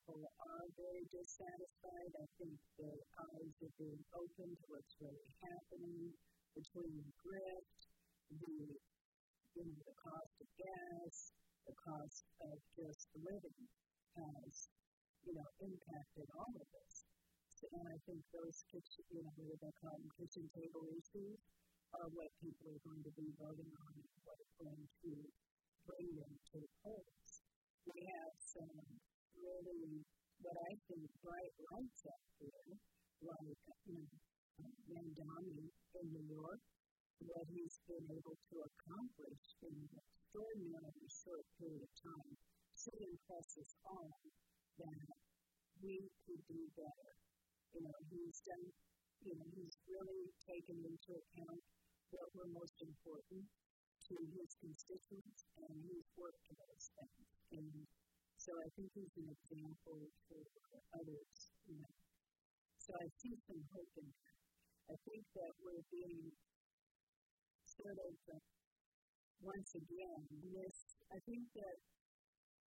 people are very dissatisfied. I think their eyes are being opened to what's really happening between grift, the cost of gas, the cost of just living has, impacted all of this. So, and I think those kitchen, what do they call them, kitchen table issues are what people are going to be voting on and what is going to bring them to the polls. We have some really, what I think, bright lights out here, like Mandami in New York, what he's been able to accomplish in an extraordinarily short period of time should impress us all that we could do better. He's done, he's really taken into account what were most important to his constituents, and he's worked to those things. And so I think he's an example for others. So I see some hope in that. I think that we're being sort of, once again, I think that